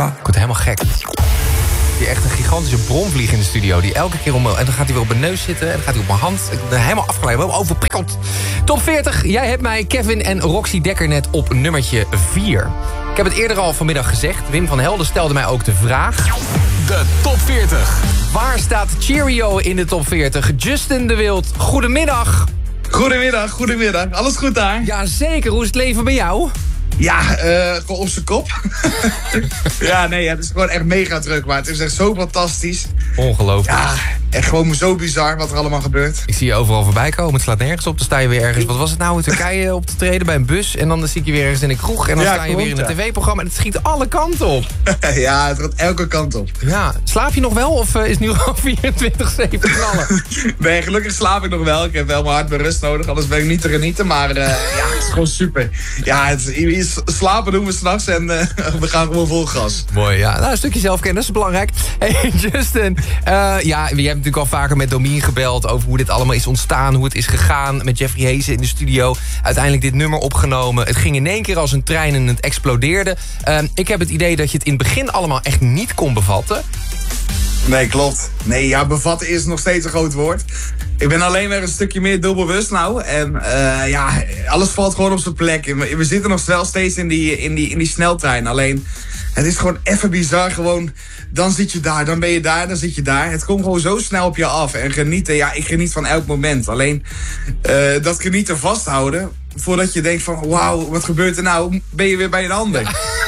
Ik word helemaal gek. Die echt een gigantische bromvlieg in de studio. Die elke keer en dan gaat hij weer op mijn neus zitten. En dan gaat hij op mijn hand. Ik ben helemaal afgeleid. Helemaal overprikkeld. Top 40. Jij hebt mij Kevin en Roxy Dekker net op nummertje 4. Ik heb het eerder al vanmiddag gezegd. Wim van Helden stelde mij ook de vraag. De top 40. Waar staat Cheerio in de top 40? Justin de Wild, goedemiddag. Goedemiddag. Alles goed daar? Jazeker, hoe is het leven bij jou? Ja, gewoon op zijn kop. Ja, nee, het is gewoon echt mega druk, maar het is echt zo fantastisch. Ongelooflijk. Ja, echt gewoon zo bizar wat er allemaal gebeurt. Ik zie je overal voorbij komen, het slaat nergens op. Dan sta je weer ergens, wat was het nou, in Turkije op te treden bij een bus. En dan zie ik je weer ergens in een kroeg. En dan sta je weer in een tv-programma en het schiet alle kanten op. Ja, het gaat elke kant op. Ja, slaap je nog wel of is het nu al 24/7 knallen? Nee, gelukkig slaap ik nog wel. Ik heb wel mijn hart bij rust nodig, anders ben ik niet te genieten. Maar ja, het is gewoon super. Ja, slapen doen we s'nachts en we gaan gewoon vol gas. Mooi, ja. Nou, een stukje zelfkennis is belangrijk. Hey, Justin. Ja, je hebt natuurlijk al vaker met Domien gebeld over hoe dit allemaal is ontstaan, hoe het is gegaan. Met Jeffrey Heesen in de studio. Uiteindelijk dit nummer opgenomen. Het ging in één keer als een trein en het explodeerde. Ik heb het idee dat je het in het begin allemaal echt niet kon bevatten. Nee, klopt. Nee, ja, bevatten is nog steeds een groot woord. Ik ben alleen weer een stukje meer doelbewust nou. En ja, alles valt gewoon op zijn plek. We zitten nog wel steeds in die sneltrein. Alleen, het is gewoon even bizar. Gewoon, dan zit je daar, dan ben je daar, dan zit je daar. Het komt gewoon zo snel op je af. En genieten, ja, ik geniet van elk moment. Alleen, dat genieten vasthouden, voordat je denkt van, wauw, wat gebeurt er nou? Ben je weer bij een ander.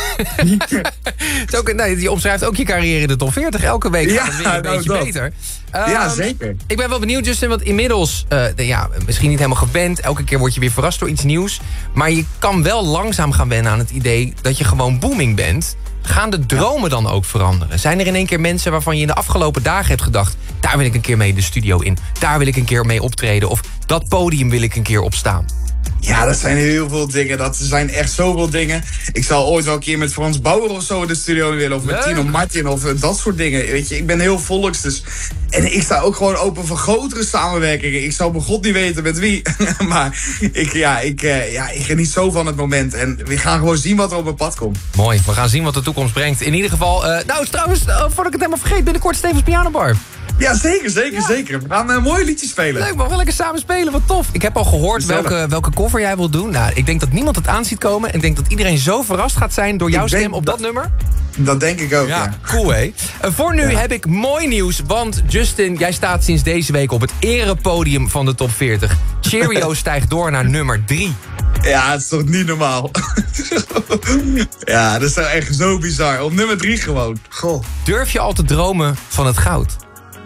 Je omschrijft ook je carrière in de top 40. Elke week gaat het weer een beetje beter. Ja, zeker. Ik ben wel benieuwd, Justin, want inmiddels, misschien niet helemaal gewend. Elke keer word je weer verrast door iets nieuws. Maar je kan wel langzaam gaan wennen aan het idee dat je gewoon booming bent. Gaan de dromen dan ook veranderen? Zijn er in één keer mensen waarvan je in de afgelopen dagen hebt gedacht, daar wil ik een keer mee de studio in. Daar wil ik een keer mee optreden. Of dat podium wil ik een keer opstaan. Ja, dat zijn heel veel dingen. Dat zijn echt zoveel dingen. Ik zal ooit wel een keer met Frans Bauer of zo in de studio willen. Of met Tino Martin of dat soort dingen. Weet je, ik ben heel volks. Dus. En ik sta ook gewoon open voor grotere samenwerkingen. Ik zou bij God niet weten met wie. Maar ik geniet zo van het moment. En we gaan gewoon zien wat er op mijn pad komt. Mooi, we gaan zien wat de toekomst brengt. In ieder geval, trouwens, voordat ik het helemaal vergeet, binnenkort Stevens Pianobar. Ja, zeker. We gaan een mooi liedje spelen. Leuk, we gaan lekker samen spelen, wat tof. Ik heb al gehoord welke cover jij wilt doen. Nou, ik denk dat niemand het aan ziet komen. En ik denk dat iedereen zo verrast gaat zijn door jouw stem op dat nummer. Dat denk ik ook, ja. Cool, hè? Voor nu heb ik mooi nieuws. Want Justin, jij staat sinds deze week op het erepodium van de top 40. Cheerio stijgt door naar nummer 3. Ja, het is toch niet normaal. Ja, dat is toch echt zo bizar. Op nummer 3 gewoon. Goh. Durf je al te dromen van het goud?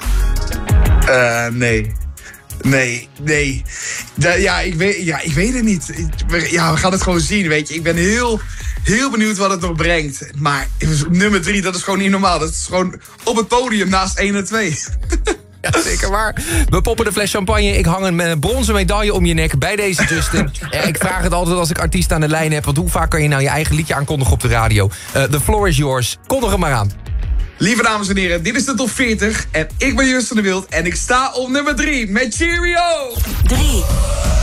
Nee. Ik weet het niet. Ja, we gaan het gewoon zien, weet je. Ik ben heel benieuwd wat het nog brengt. Maar nummer 3, dat is gewoon niet normaal. Dat is gewoon op het podium naast 1 en 2. Ja, zeker waar. We poppen de fles champagne. Ik hang een bronzen medaille om je nek bij deze Justin. Ik vraag het altijd als ik artiest aan de lijn heb. Want hoe vaak kan je nou je eigen liedje aankondigen op de radio? The floor is yours. Kondig hem maar aan. Lieve dames en heren, dit is de top 40. En ik ben Justin de Wild. En ik sta op nummer 3 met Cheerio. 3.